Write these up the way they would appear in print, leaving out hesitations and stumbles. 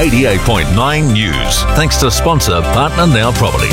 88.9 News. Thanks to sponsor Partner Now Property.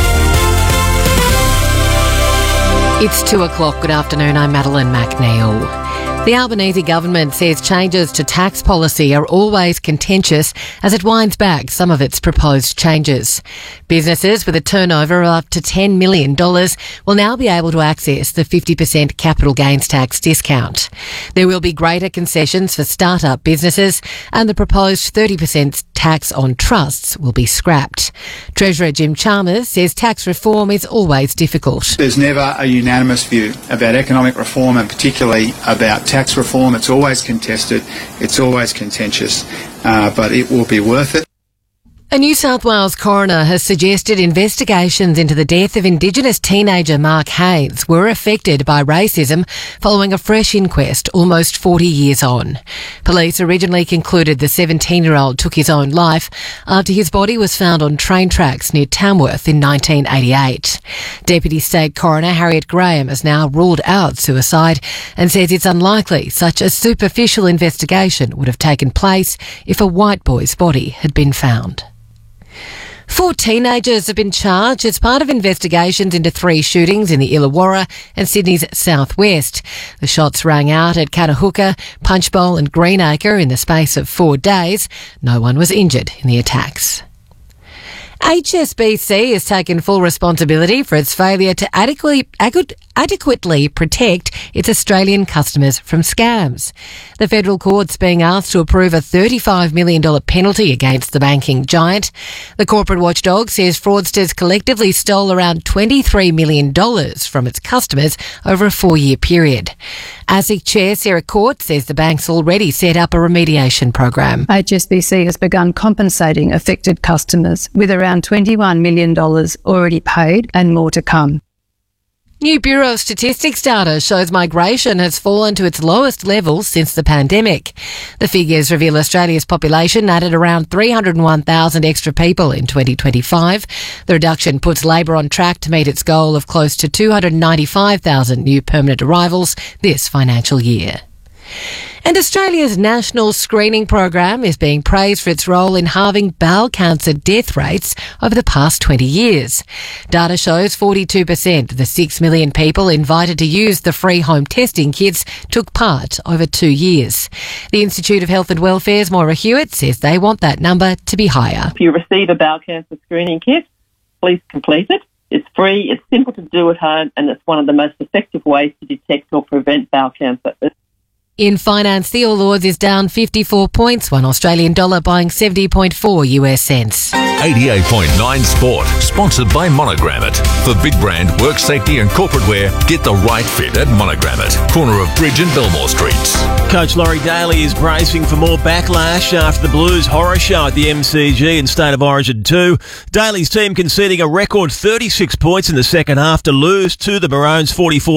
It's 2 o'clock. Good afternoon. I'm Madeline McNeil. The Albanese government says changes to tax policy are always contentious as it winds back some of its proposed changes. Businesses with a turnover of up to $10 million will now be able to access the 50% capital gains tax discount. There will be greater concessions for start-up businesses, and the proposed 30% tax on trusts will be scrapped. Treasurer Jim Chalmers says tax reform is always difficult. There's never a unanimous view about economic reform, and particularly about tax reform. It's always contested, it's always contentious, but it will be worth it. A New South Wales coroner has suggested investigations into the death of Indigenous teenager Mark Haynes were affected by racism following a fresh inquest almost 40 years on. Police originally concluded the 17-year-old took his own life after his body was found on train tracks near Tamworth in 1988. Deputy State Coroner Harriet Graham has now ruled out suicide and says it's unlikely such a superficial investigation would have taken place if a white boy's body had been found. 4 teenagers have been charged as part of investigations into 3 shootings in the Illawarra and Sydney's southwest. The shots rang out at Catahook, Punchbowl and Greenacre in the space of 4 days. No one was injured in the attacks. HSBC has taken full responsibility for its failure to adequately protect its Australian customers from scams. The federal court's being asked to approve a $35 million penalty against the banking giant. The corporate watchdog says fraudsters collectively stole around $23 million from its customers over a 4-year period. ASIC Chair Sarah Court says the bank's already set up a remediation program. HSBC has begun compensating affected customers with around $21 million already paid and more to come. New Bureau of Statistics data shows migration has fallen to its lowest levels since the pandemic. The figures reveal Australia's population added around 301,000 extra people in 2025. The reduction puts Labor on track to meet its goal of close to 295,000 new permanent arrivals this financial year. And Australia's national screening program is being praised for its role in halving bowel cancer death rates over the past 20 years. Data shows 42% of the 6 million people invited to use the free home testing kits took part over 2 years. The Institute of Health and Welfare's Moira Hewitt says they want that number to be higher. If you receive a bowel cancer screening kit, please complete it. It's free, it's simple to do at home, and it's one of the most effective ways to detect or prevent bowel cancer. In finance, the All Ords is down 54 points, one Australian dollar buying 70.4 US cents. 88.9 Sport, sponsored by Monogram It. For big brand, work safety and corporate wear, get the right fit at Monogram It, corner of Bridge and Belmore Streets. Coach Laurie Daly is bracing for more backlash after the Blues horror show at the MCG in State of Origin 2. Daly's team conceding a record 36 points in the second half to lose to the Maroons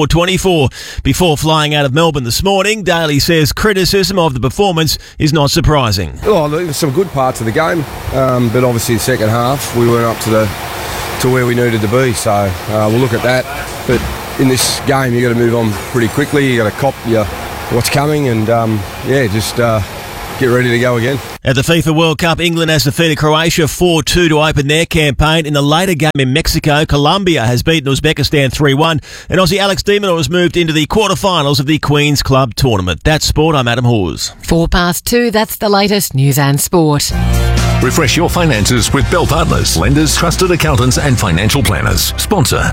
44-24. Before flying out of Melbourne this morning, Daly says criticism of the performance is not surprising. Oh, there's some good parts of the game, but obviously the second half we weren't up to where we needed to be, so we'll look at that. But in this game you've got to move on pretty quickly, you've got to cop what's coming and just get ready to go again. At the FIFA World Cup, England has defeated Croatia 4-2 to open their campaign. In the later game in Mexico, Colombia has beaten Uzbekistan 3-1, and Aussie Alex de Minaur has moved into the quarterfinals of the Queen's Club tournament. That's sport. I'm Adam Hawes. 2:04, that's the latest news and sport. Refresh your finances with Bell Partners, lenders, trusted accountants and financial planners. Sponsor.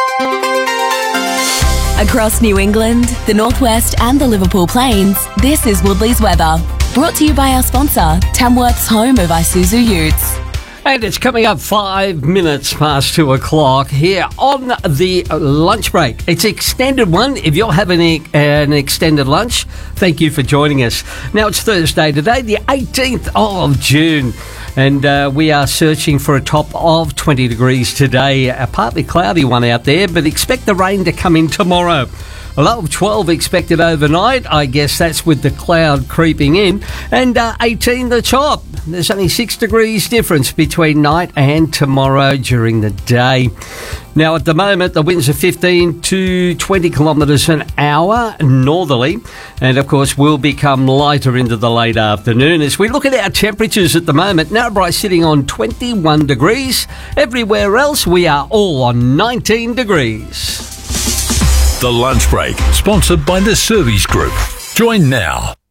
Across New England, the Northwest and the Liverpool Plains, this is Woodley's weather. Brought to you by our sponsor, Tamworth's home of Isuzu Utes. And it's coming up 5 minutes past 2 o'clock here on the lunch break. It's an extended one. If you're having an extended lunch, thank you for joining us. Now, it's Thursday today, the 18th of June. And we are searching for a top of 20 degrees today. A partly cloudy one out there, but expect the rain to come in tomorrow. A low of 12 expected overnight. I guess that's with the cloud creeping in. And 18 the top. There's only 6 degrees difference between night and tomorrow during the day. Now, at the moment, the winds are 15 to 20 kilometres an hour northerly, and of course will become lighter into the late afternoon. As we look at our temperatures at the moment, Narrabri sitting on 21 degrees. Everywhere else, we are all on 19 degrees. The Lunch Break, sponsored by the Service Group. Join now.